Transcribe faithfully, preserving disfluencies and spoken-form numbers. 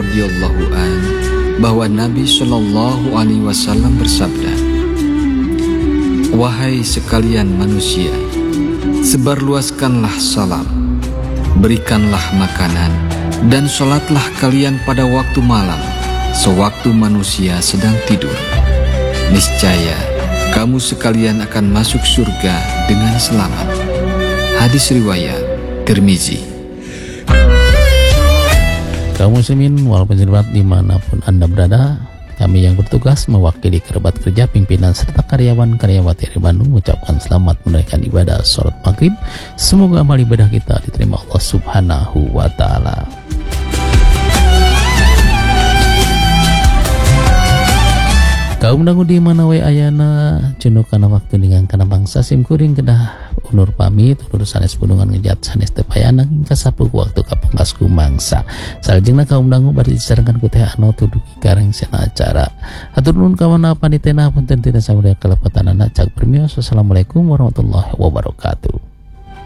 radhiyallahu an bahwa Nabi Shallallahu alaihi wasallam bersabda, "Wahai sekalian manusia, sebarluaskanlah salam, berikanlah makanan, dan sholatlah kalian pada waktu malam, sewaktu manusia sedang tidur. Niscaya kamu sekalian akan masuk surga dengan selamat." Hadis riwayat Tirmizi. Kaum muslimin wal muslimat dimanapun Anda berada, kami yang bertugas mewakili kerabat kerja, pimpinan serta karyawan-karyawati dari Bandung mengucapkan selamat menunaikan ibadah sholat maghrib. Semoga amal ibadah kita diterima Allah Subhanahu wa Ta'ala. Kaum dangu di mana wae ayana jenuh kana waktu dengan kana bangsa simkuring kedah unur pamit unur sanes punungan ngejat sanes teu payana hingga sapuku waktu kapungkas kumangsa. Salajengna kaum dangu bari disarangan ku teh anu tuduki gareng sena acara. Hatur nuhun kawana panitena punten tidak samudaya kalepatanana cak permios. Wassalamualaikum warahmatullahi wabarakatuh.